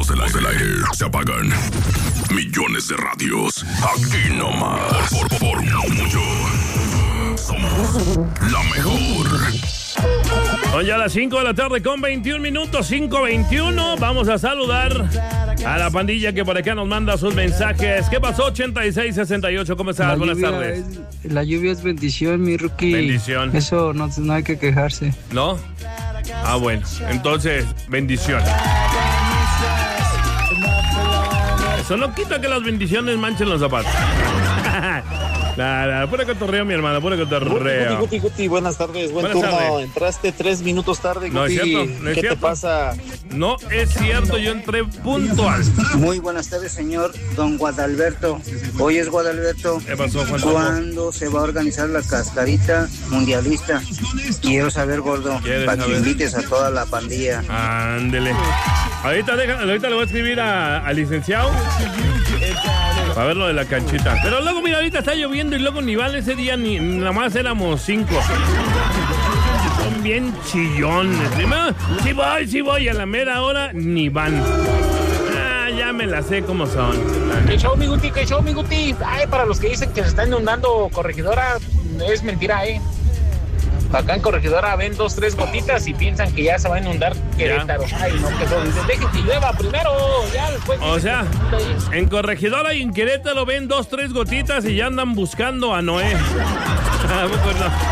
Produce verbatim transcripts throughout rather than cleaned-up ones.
Los del aire, del aire se apagan. Millones de radios. Aquí nomás. Por, por, por mucho. Somos la mejor. Son ya las cinco de la tarde con veintiún minutos, cinco veintiuno. Vamos a saludar a la pandilla que por acá nos manda sus mensajes. ¿Qué pasó? ochenta y seis sesenta y ocho, ¿cómo estás? La Buenas lluvia tardes. Es, la lluvia es bendición, mi Rookie. Bendición. Eso no, no hay que quejarse. ¿No? Ah, bueno. Entonces, bendición. Eso no quita que las bendiciones manchen los zapatos. Nada, pura cotorreo, mi hermano, pura cotorreo. Guti, Guti, Guti, buenas tardes, buen Buenas turno. tardes. Entraste tres minutos tarde, Guti. No es cierto, no es ¿Qué cierto. te pasa? No es cierto, yo entré puntual. Muy buenas tardes, señor Don Guadalberto. Hoy es Guadalberto. ¿Qué pasó, Juan? ¿Cuándo se va a organizar la cascarita mundialista? Quiero saber, gordo, ¿Quieres para que saber? invites a toda la pandilla. Ándele. Ahorita, deja, ahorita le voy a escribir a- al licenciado para ver lo de la canchita. Pero luego, mira, ahorita está lloviendo y luego ni van ese día, ni nada más éramos cinco. Son bien chillones. Primero, sí voy, sí voy, a la mera hora ni van. Ah, ya me la sé cómo son. ¿Qué show, mi Guti? ¿Qué show, mi Guti? Ay, para los que dicen que se está inundando Corregidora, es mentira, ¿eh? Acá en Corregidora ven dos, tres gotitas y piensan que ya se va a inundar Querétaro. Ay, no, que son, dejen que llueva primero, ya después. O sea, en Corregidora y en Querétaro ven dos, tres gotitas y ya andan buscando a Noé. ¿A poco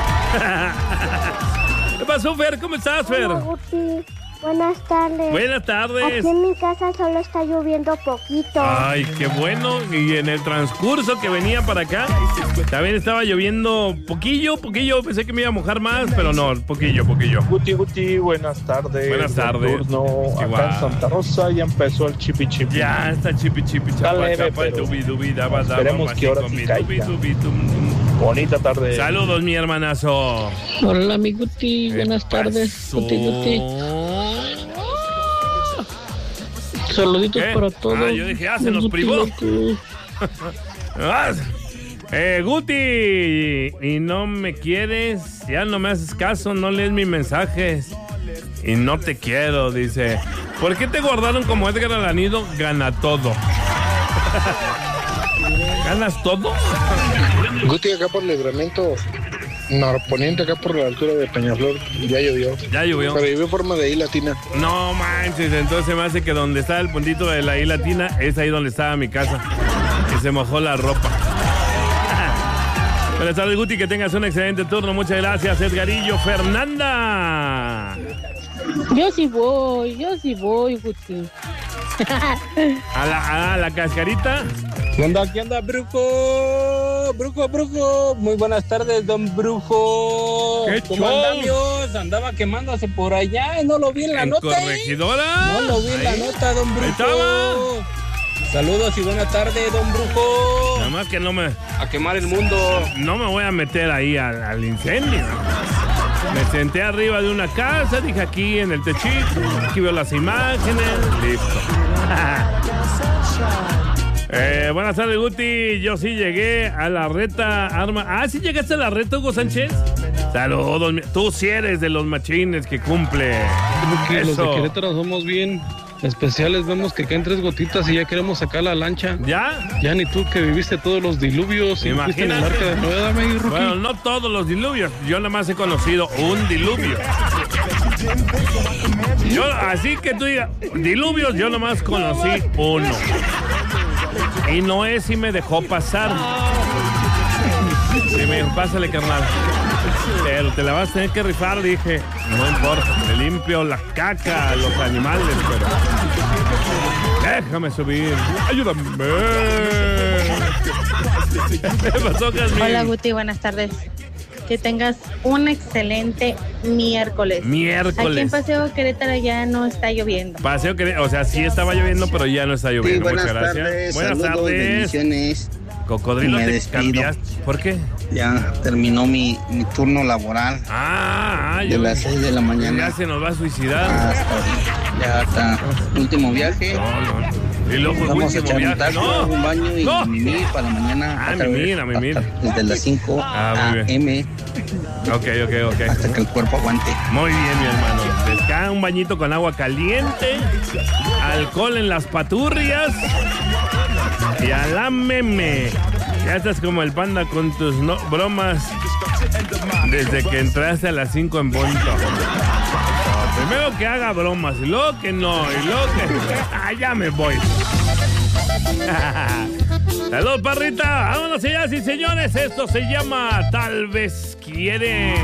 no? ¿Qué pasó, Fer? ¿Cómo estás, Fer? Hola, Guti. Buenas tardes. Buenas tardes. Aquí en mi casa solo está lloviendo poquito. Ay, qué bueno. Y en el transcurso que venía para acá, también estaba lloviendo poquillo, poquillo. Pensé que me iba a mojar más, pero no, poquillo, poquillo. Guti, Guti, buenas tardes. Buenas tardes. Turno. Acá Igual. en Santa Rosa ya empezó el chipi chipi. Ya está chipi chipi Está chapa leve, chapa pero dubi dubi daba daba esperemos que ahora masico, sí mi, caiga. dubi, dubi, dum, dum. Bonita tarde. Saludos, mi hermanazo. Hola, mi Guti, ¿Qué buenas tardes. pasó? Guti, Guti. Saluditos ¿Qué? para todos. Ah, yo dije, ah, se nos Guti, privó. Guti. Ah, eh, Guti, y no me quieres, ya no me haces caso, no lees mis mensajes y no te quiero, dice. ¿Por qué te guardaron como Edgar Alanido? Gana todo. ¿Ganas todo? Guti, acá por Libramento norponiente, acá por la altura de Peñaflor, ya llovió. Ya llovió. Pero llovió forma de I latina. No manches, entonces me hace que donde está el puntito de la I latina es ahí donde estaba mi casa. Que se mojó la ropa. Buenas tardes, Guti, que tengas un excelente turno. Muchas gracias, Edgarillo. Fernanda. Yo sí voy, yo sí voy, Guti. A la, a la cascarita. ¿Qué onda? ¿Qué onda, Brujo? Brujo, Brujo. Muy buenas tardes, don Brujo. ¿Qué ¿Cómo show? andamos? Andaba quemándose por allá y no lo vi en la ¿En nota. ¿eh? Corregidora? No lo vi en la Ahí. nota, don Ahí Brujo. estaba. Saludos y buena tarde, don Brujo. Nada más que no me, A quemar el mundo. no me voy a meter ahí al, al incendio. Me senté arriba de una casa, dije aquí en el techito, aquí veo las imágenes, listo. Eh, buenas tardes, Guti. Yo sí llegué a la reta Arma. Ah, ¿sí llegaste a la reta, Hugo Sánchez? Saludos. mi- Tú sí eres de los machines que cumple. Porque los de Eso. Querétaro somos bien especiales. Vemos que caen tres gotitas y ya queremos sacar la lancha. ¿Ya? Ya ni tú que viviste todos los diluvios y fuiste en el Imagínate. arca de Noé, dame ahí, Rookie. Bueno, no todos los diluvios. Yo nada más he conocido un diluvio. Yo, así que tú digas, diluvios, yo nada más conocí uno. Y Noé sí me dejó pasar. Sí me dijo, pásale, carnal. Pero te la vas a tener que rifar, dije. No importa, me limpio la caca a los animales, pero déjame subir. Ayúdame. ¿Qué pasó, Jasmine? Hola, Guti, buenas tardes. Que tengas un excelente miércoles. Miércoles. Aquí en Paseo Querétaro ya no está lloviendo. Paseo que, o sea, sí estaba lloviendo, pero ya no está Sí, lloviendo. buenas Muchas gracias. tardes, Buenas saludos, tardes. bendiciones. Cocodrilo, Me te despido. cambiaste. ¿Por qué? Ya terminó mi, mi turno laboral. Ah, ah De yo- las seis de la mañana. Ya se nos va a suicidar. Hasta ya hasta último viaje. No, no. Y luego el Vamos a último echar un viaje. taco, No, un baño y no. mimir para mañana. Ah, otra vez, mimir, a mimir. hasta Desde las cinco Ah, muy a eme Ok, ok, ok. hasta que el cuerpo aguante. Muy bien, mi hermano. Pesca un bañito con agua caliente, alcohol en las paturrias y a la meme. Ya estás como el panda con tus no, bromas desde que entraste a las cinco en punto. No, primero que haga bromas, y luego que no, y luego que... Ah, ya me voy. Salud, parrita. Vámonos, señoras y señores. Esto se llama Tal vez quiere.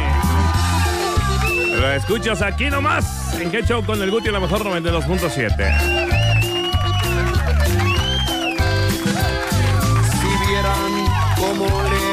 Lo escuchas aquí nomás. En Qué Show con el Guti, la mejor noventa y dos punto siete. Si vieran cómo